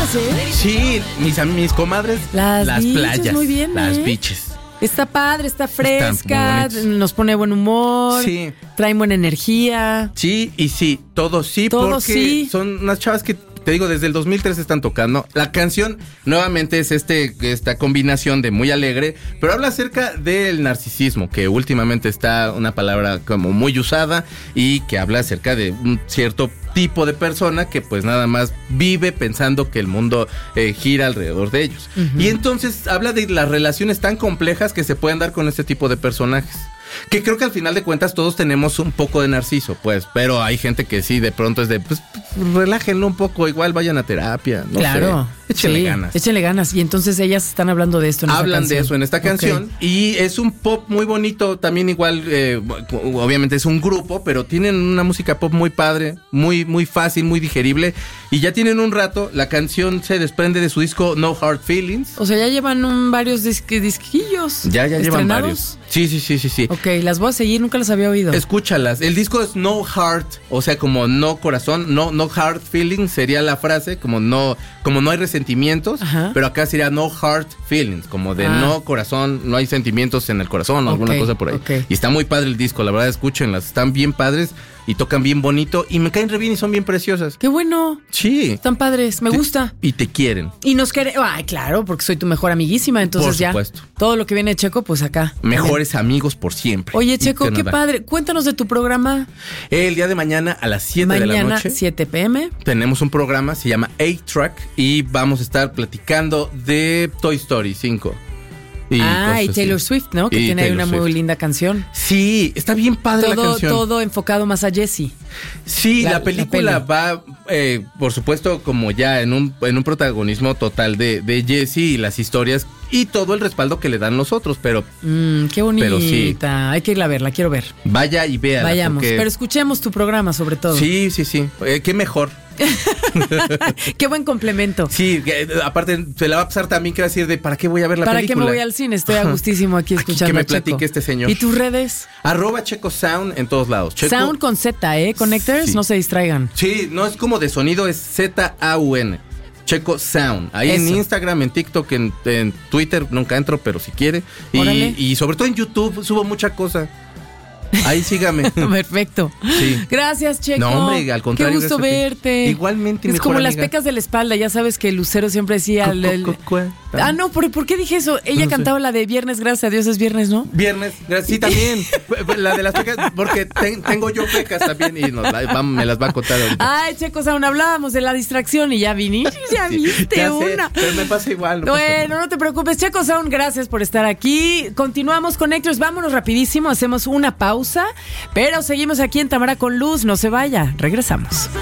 playas, ¿eh? Sí, mis comadres, Las beaches, playas. muy bien, Las ¿eh? beaches. Está padre, está fresca, Están muy nos pone buen humor, Sí. traen buena energía. Sí y sí, todo sí, Todo porque sí. son unas chavas que, te digo, desde el 2003 están tocando. La canción nuevamente es esta combinación de muy alegre, pero habla acerca del narcisismo, que últimamente está una palabra como muy usada y que habla acerca de un cierto tipo de persona que pues nada más vive pensando que el mundo gira alrededor de ellos. Uh-huh. Y entonces habla de las relaciones tan complejas que se pueden dar con este tipo de personajes. Que creo que al final de cuentas todos tenemos un poco de narciso, pues, pero hay gente que sí, de pronto es de, pues, relájenlo un poco, igual vayan a terapia, no claro, sé. Échenle ganas. Échenle ganas. Y entonces ellas están hablando de esto en esta canción. Hablan de eso en esta canción, okay. Y es un pop muy bonito, también igual, obviamente es un grupo, pero tienen una música pop muy padre, muy, muy fácil, muy digerible, y ya tienen un rato. La canción se desprende de su disco No Hard Feelings. O sea, ya llevan varios disquillos. Ya llevan varios. Sí. Ok, las voy a seguir, nunca las había oído. Escúchalas. El disco es No Heart, o sea, como no corazón, no hard feelings sería la frase, como no hay resentimientos. Ajá. Pero acá sería No Heart Feelings, como de no corazón, no hay sentimientos en el corazón o alguna cosa por ahí. Okay. Y está muy padre el disco, la verdad, escúchenlas, están bien padres y tocan bien bonito y me caen re bien y son bien preciosas. ¡Qué bueno! Sí. Están padres, me gusta. Y te quieren. Y nos quieren. Ay, claro, porque soy tu mejor amiguísima, entonces por supuesto. Ya. Todo lo que viene de Checo, pues acá. Mejores amigos por siempre. Oye, Checo, qué padre. Cuéntanos de tu programa. El día de mañana a las 7 de la noche. Mañana, 7 p.m. Tenemos un programa, se llama 8-Track y vamos a estar platicando de Toy Story 5. Y Taylor Swift, ¿no? Que tiene ahí una muy linda canción. Sí, está bien padre la canción. Todo enfocado más a Jessie. Sí, la película va, por supuesto, como ya en un protagonismo total de Jessie y las historias y todo el respaldo que le dan los otros, pero... qué bonita. Pero sí. Hay que irla a ver, la quiero ver. Vaya y véala. Vayamos, pero escuchemos tu programa sobre todo. Sí. Qué mejor. Qué buen complemento. Sí, aparte se la va a pasar también, quiero decir, de ¿para qué voy a ver la película? ¿Para qué me voy al cine? Estoy a gustísimo aquí escuchando. Que me a Checo. platique este señor. ¿Y tus redes? @Checo Sound en todos lados. Checo. Sound con Z, Connectors, sí. No se distraigan. Sí, no es como de sonido, es ZAUN. Checo Sound. Ahí eso. En Instagram, en TikTok, en Twitter, nunca entro, pero si quiere. Y sobre todo en YouTube subo mucha cosa. Ahí sígame. Perfecto. Sí. Gracias, Checo. No, hombre, al contrario. Qué gusto verte. Igualmente, es como amiga. Las pecas de la espalda. Ya sabes que Lucero siempre decía... no, ¿por qué dije eso? Ella cantaba la de Viernes, gracias a Dios es viernes, ¿no? Viernes, sí, también. La de las pecas, porque tengo yo pecas también y me las va a contar ahorita. Ay, Checo, aún hablábamos de la distracción y ya viniste, ya viste ya una. Sé, pero me pasa igual. No te preocupes. Checo Sound, gracias por estar aquí. Continuamos con Héctor. Vámonos rapidísimo, hacemos una pausa, pero seguimos aquí en Tamara con Luz. No se vaya, regresamos.